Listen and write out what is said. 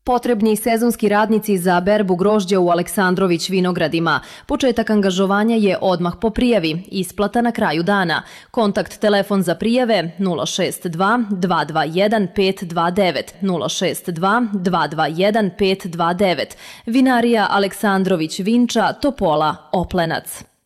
Potrebni sezonski radnici za berbu grožđa u Aleksandrović vinogradima. Početak angažovanja je odmah po prijavi, isplata na kraju dana. Kontakt telefon za prijave 062 221 529 062 221 529. Vinarija Aleksandrović Vinča, Topola, Oplenac.